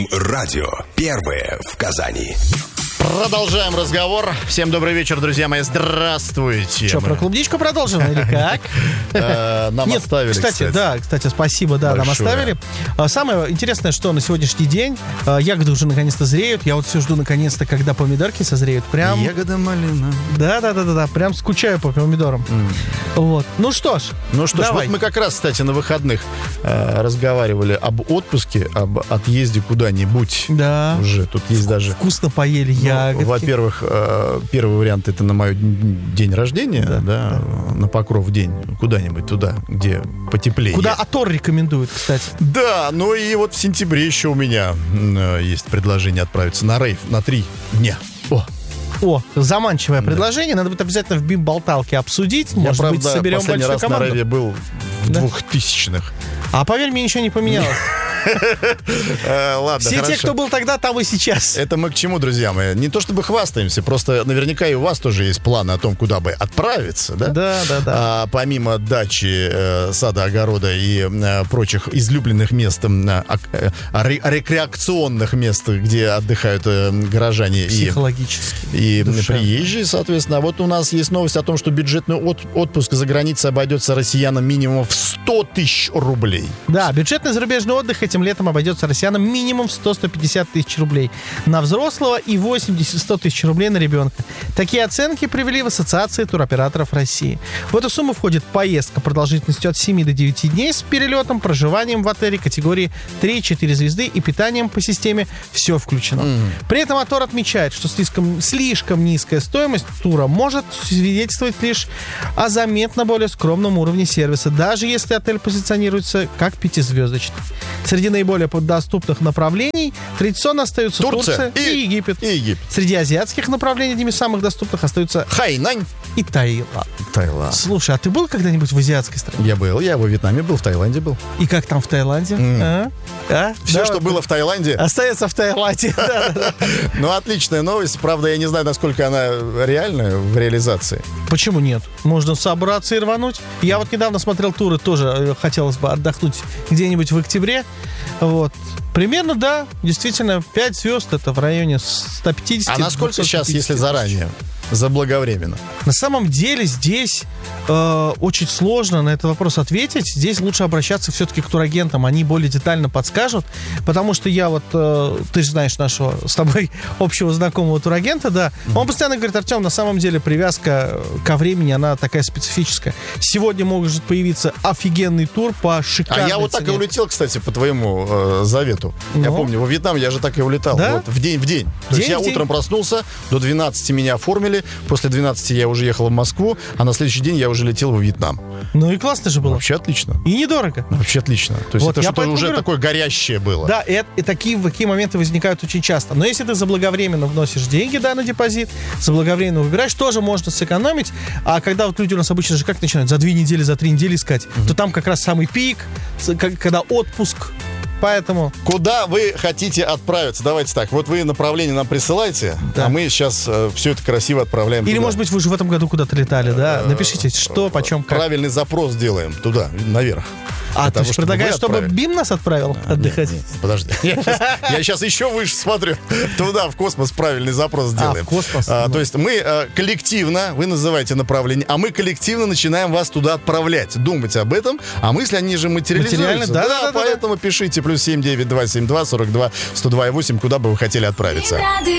Радио первое в Казани. Продолжаем разговор. Всем добрый вечер, друзья мои. Здравствуйте. Что, про клубничку продолжим или как? Нам Нет, оставили, кстати, спасибо, да, нам большое. оставили. Самое интересное, что на сегодняшний день ягоды уже наконец-то зреют. Я вот все жду наконец-то, когда помидорки созреют. Прям, Ягода малина. да, прям скучаю по помидорам. Вот. Ну что ж, давай. Вот мы как раз, кстати, на выходных разговаривали об отпуске, об отъезде куда-нибудь. Да. Уже тут есть даже... Вкусно поели ягодки. Во-первых, первый вариант — это на мой день рождения, да, на Покров день, куда-нибудь туда, где потеплее. Куда Атор рекомендует, кстати. Да, ну и вот в сентябре еще у меня есть предложение отправиться на рейв на 3 дня. О, заманчивое предложение. Надо будет обязательно в бим-болталке обсудить. Я, Может правда, быть, соберем последний большую раз команду. на рейве был в 2000-х. А поверь мне, ничего не поменялось. Ладно, Все хорошо. те, кто был тогда, там и сейчас. Это мы к чему, друзья мои? Не то чтобы хвастаемся, просто наверняка и у вас тоже есть планы о том, куда бы отправиться, да? Да. Помимо дачи, сада, огорода и прочих излюбленных мест, рекреационных мест, где отдыхают горожане Психологически. и душевно. приезжие, соответственно. А вот у нас есть новость о том, что бюджетный отпуск за границей обойдется россиянам минимум в 100 тысяч рублей. Да, бюджетный зарубежный отдых этим летом обойдется россиянам минимум в 100-150 тысяч рублей на взрослого и 80-100 тысяч рублей на ребенка. Такие оценки привели в Ассоциации туроператоров России. В эту сумму входит поездка продолжительностью от 7 до 9 дней с перелетом, проживанием в отеле категории 3-4 звезды и питанием по системе «Все включено». При этом Атор отмечает, что слишком низкая стоимость тура может свидетельствовать лишь о заметно более скромном уровне сервиса, даже если отель позиционируется как 5-звездочный. Среди наиболее доступных направлений традиционно остаются Турция и Египет. Среди азиатских направлений одними из самых доступных остаются Хайнань и Таиланд. Слушай, а ты был когда-нибудь в азиатской стране? Я во Вьетнаме был, в Таиланде был. И как там в Таиланде? Все, что было в Таиланде. Остается в Таиланде. Ну, отличная новость. Правда, я не знаю, насколько она реальна в реализации. Почему нет? Можно собраться и рвануть. Я вот недавно смотрел туры, тоже хотелось бы отдохнуть где-нибудь в октябре. Вот. Примерно, да, действительно, 5 звезд, это в районе 150. А насколько сейчас, если заранее? Заблаговременно. На самом деле здесь очень сложно на этот вопрос ответить. Здесь лучше обращаться все-таки к турагентам. Они более детально подскажут. Потому что я вот, ты же знаешь нашего с тобой общего знакомого турагента, да. Он постоянно говорит: Артем, на самом деле привязка ко времени, она такая специфическая. Сегодня может появиться офигенный тур по шикарной А я вот так и улетел, кстати, по твоему завету. Ну? Я помню, во Вьетнам я же так и улетал. Да? Вот, в день. То есть я утром проснулся, до 12 меня оформили. После 12 я уже ехал в Москву, а на следующий день я уже летел во Вьетнам. Ну и классно же было. Вообще отлично. И недорого. Вообще отлично. То есть Вот, это я что-то поэтому уже говорю, такое горящее было. Да, и такие моменты возникают очень часто. Но если ты заблаговременно вносишь деньги, да, на депозит, заблаговременно выбираешь, тоже можно сэкономить. А когда вот люди у нас обычно же как начинают? За 2 недели, за 3 недели искать, то там как раз самый пик, когда отпуск. Поэтому... Куда вы хотите отправиться? Давайте так, вот вы направление нам присылайте, Да. а мы сейчас все это красиво отправляем Или, туда. может быть, вы же в этом году куда-то летали, да? Напишите, что, почем, как. Правильный запрос делаем туда, наверх. А Для ты того, же чтобы предлагаешь, вы чтобы отправили. БИМ нас отправил отдыхать? Нет, подожди. Я сейчас еще выше смотрю. Туда, в космос, правильный запрос делаем. в космос. То есть мы коллективно, вы называете направление, а мы коллективно начинаем вас туда отправлять. Думать об этом, а мысли, они же материализуются. Материально, да. Поэтому пишите +7 9 2 72 42 102 8, куда бы вы хотели отправиться.